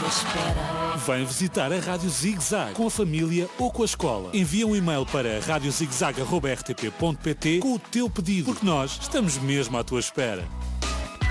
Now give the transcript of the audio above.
espera. Vem visitar a Rádio Zig Zag com a família ou com a escola. Envia um e-mail para radiozigzag@rtp.pt com o teu pedido, porque nós estamos mesmo à tua espera.